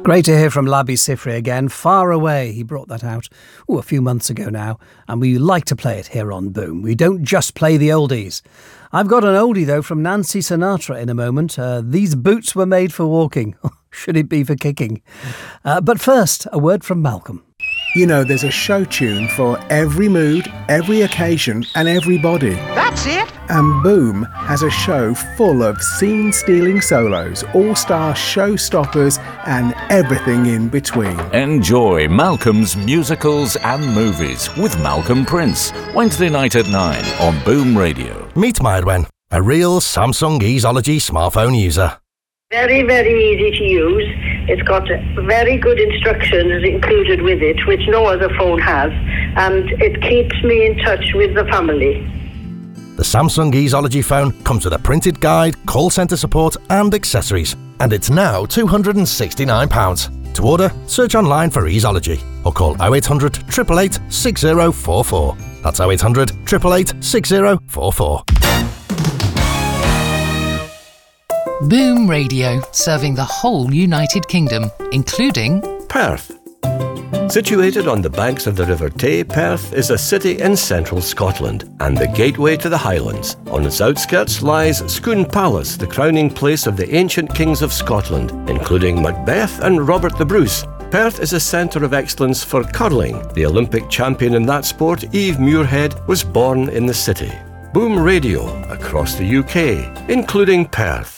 Great to hear from Labi Siffre again. Far Away, he brought that out a few months ago now, and we like to play it here on Boom. We don't just play the oldies. I've got an oldie, though, from Nancy Sinatra in a moment. These boots were made for walking. Should it be for kicking? But first, a word from Malcolm. You know, there's a show tune for every mood, every occasion and everybody. That's it! And Boom has a show full of scene-stealing solos, all-star showstoppers and everything in between. Enjoy Malcolm's musicals and movies with Malcolm Prince, Wednesday night at 9 on Boom Radio. Meet Mairwen, a real Samsung Easeology smartphone user. Very, very easy to use. It's got very good instructions included with it, which no other phone has, and it keeps me in touch with the family. The Samsung Easeology phone comes with a printed guide, call centre support and accessories, and it's now £269. To order, search online for Easeology or call 0800 888 6044. That's 0800 888 6044. Boom Radio, serving the whole United Kingdom, including Perth. Situated on the banks of the River Tay, Perth is a city in central Scotland and the gateway to the Highlands. On its outskirts lies Scone Palace, the crowning place of the ancient kings of Scotland, including Macbeth and Robert the Bruce. Perth is a centre of excellence for curling. The Olympic champion in that sport, Eve Muirhead, was born in the city. Boom Radio across the UK, including Perth.